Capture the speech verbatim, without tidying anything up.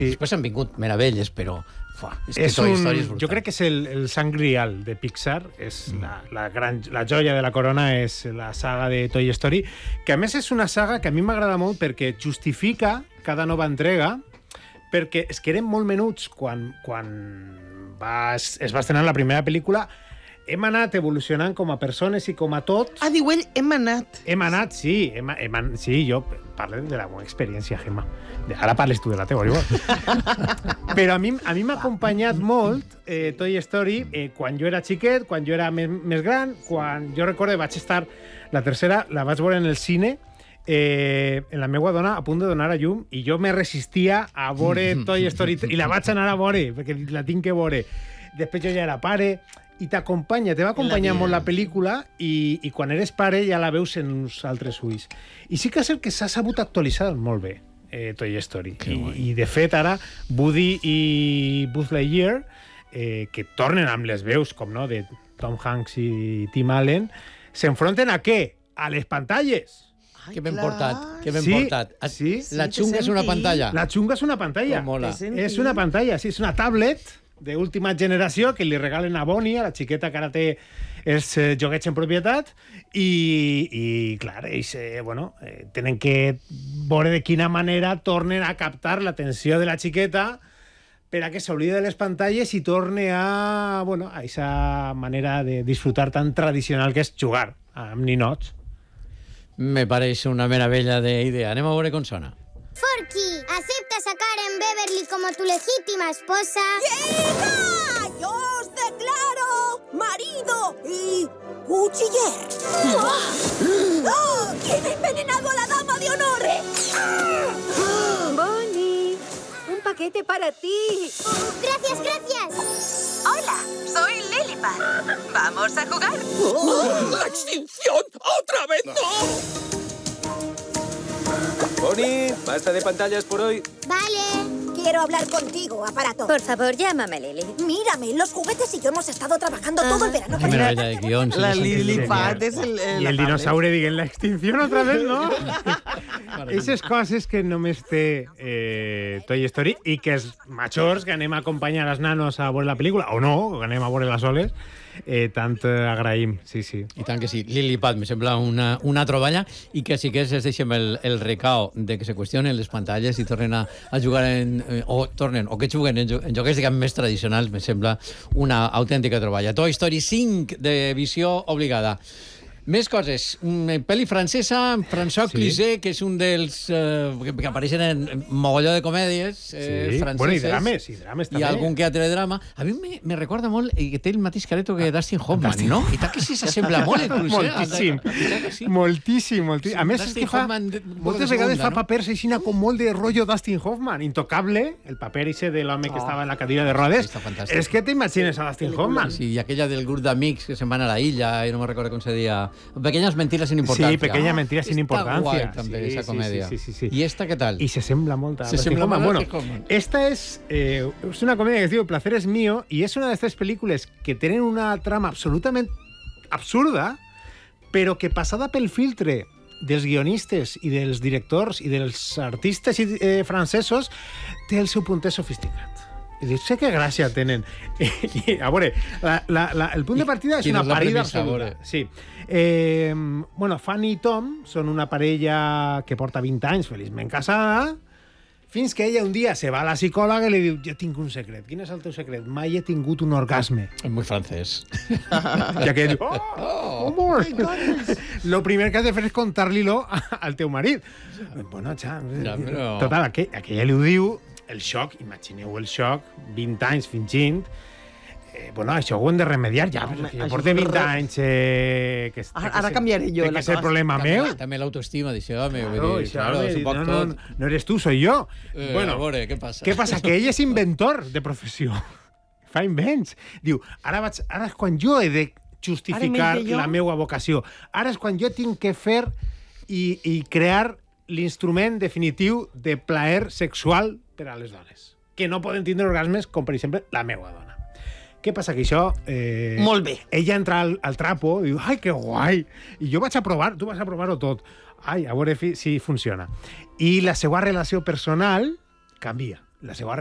Després han vingut meravelles, però fuà, és que és Toy un, Story és brutal. jo crec que és el, el sang grial de Pixar, és mm. la, la, gran, la joia de la corona és la saga de Toy Story, que a més és una saga que a mi m'agrada molt perquè justifica cada nova entrega, perquè és que eren molt menuts quan, quan va, es va estrenar la primera pel·lícula. Hem anat evolucionant com a persones i com a tots. Ah, diu ell, hem anat. Hem anat, sí. Hem, hem, sí, jo parlo de la meva experiència, Gemma. Ara parles tu de la teva, igual. Però a mi a mi m'ha acompanyat molt eh, Toy Story eh, quan jo era xiquet, quan jo era més, més gran, quan jo recordo vaig estar... La tercera la vaig veure en el cine eh, en la meva dona a punt de donar a llum i jo me resistia a veure Toy Story i la vaig anar a veure, perquè la tinc que veure. Després jo ja era pare... i t'acompanya, te va acompanyar molt la pel·lícula i, i quan eres pare ja la veus en uns altres ulls. I sí que és el que s'ha sabut actualitzar molt bé, eh, Toy Story. I, I, de fet, ara, Woody i Buzz Lightyear, eh, que tornen amb les veus, com no, de Tom Hanks i Tim Allen, s'enfronten a què? A les pantalles. Ai, que ben clar. portat, que ben sí, portat. Sí, la xunga és una pantalla. La xunga és una pantalla. Com mola. És una pantalla, sí, és una tablet d'última generació que li regalen a Bonnie, a la xiqueta que ara té els eh, joguets en propietat, i, i clar, ells eh, bueno, eh, tenen que veure de quina manera tornen a captar l'atenció de la xiqueta per a que s'oblide de les pantalles i torne a, bueno, a aquesta manera de disfrutar tan tradicional que és jugar amb ninots. Me pareix una meravella d'idea. Anem a veure com sona. Forky, ¿aceptas a Karen Beverly como tu legítima esposa? ¡Hija! ¡Yo os declaro marido y cuchiller! ¡Oh! ¿Quién ha envenenado a la dama de honor? Bonnie, un paquete para ti. Gracias, gracias. Hola, soy Lillipad. ¿Vamos a jugar? ¡Oh! ¡La extinción! ¡Otra vez no! Bonnie, basta de pantallas por hoy. Vale. Quiero hablar contigo, aparato. Por favor, llámame Lily. Mírame, los juguetes y yo hemos estado trabajando todo el verano. Qué maravilla de guión. La Lillipad és el, el, I el dinosaure dient la extinció otra vez, no? Aquestes coses que només té eh, Toy Story i que els majors que anem a acompanyar els nanos a veure la pel·lícula, o no, que anem a veure les soles, eh, tant eh, agraïm, sí, sí. I tant que sí. Lillipad me sembla una, una troballa i que sí que es deixem el, el recao de que se qüestionen les pantalles i tornen a, a jugar en, eh, o tornen, o que juguen en, en jocs diguem, més tradicionals, me sembla una autèntica troballa. Toy Story cinc de visió obligada. Més coses. Una pel·li francesa, François Cluzet, sí. que és un dels eh, que, que apareixen en mogolló de comèdies eh, sí. franceses. Bueno, i drames, i drames també. I algun que altre drama. A mi me, me recorda molt eh, que té el mateix careto que Dustin Hoffman, Dustin. no? I tal que sí s'assembla molt, inclús. Moltíssim. Sí. Moltíssim, moltíssim. Sí, a més, Dustin és que fa, Hoffman de, moltes vegades segunda, fa no? papers així com molt de rotllo Dustin Hoffman. Intocable, el paper ese de l'home oh. que estava en la cadira de rodes. Sí, és que t'imagines a Dustin Hoffman. Sí, i aquella del grup d'amics que se'n van a la illa, i no me recordo com se deia. Pequeñas mentiras sin importancia. Sí, pequeña mentira sin importancia. Está guay també, sí, esa comedia. Sí, sí, sí, sí. ¿Y esta qué tal? Y se sembla molt a se sembla Hoffman. Bueno, Hoffman. Esta es, eh, es una comedia que es diu Placer es mío y es una de estas películas que tienen una trama absolutamente absurda, però que passada pel filtre dels guionistes i dels directors i dels artistes eh, francesos té el seu puntet sofisticat. I dius, sé que gràcia tenen. I, a veure, la, la, la, el punt de partida és una parida absoluta. Sí. Eh, bueno, Fanny i Tom són una parella que porta vint anys feliçment casada, fins que ella un dia se va a la psicòloga i li diu, jo tinc un secret. Quin és el teu secret? Mai he tingut un orgasme. És molt francès. I aquell diu, oh, amor. Lo primer que has de fer és contar-li-lo al teu marit. Bueno, ja, ja però... Total, aquell, aquella li ho diu, el xoc, imagineu el xoc, vint anys fingint, eh, bueno, això ho hem de remediar ja, no, perquè jo porto vint re... anys eh, que, ara, ara ser, canviaré jo la que és el problema meu. També l'autoestima, dice, home, claro, dir, claro, home, no, no, no, no eres tu, soy yo. Eh, bueno, veure, què passa? Què passa? Que ell és inventor de professió. Fa invents. Diu, ara, vaig, ara és quan jo he de justificar la meva vocació. Ara és quan jo tinc que fer i, i crear l'instrument definitiu de plaer sexual per a les dones, que no poden tindre orgasmes com, per exemple, la meva dona. Què passa? Que això... Eh, Molt bé. Ella entra al, al trapo i diu, ai, que guai! I jo vaig a provar, tu vas a provar-ho tot. Ai, a veure si funciona. I la seva relació personal canvia. la seva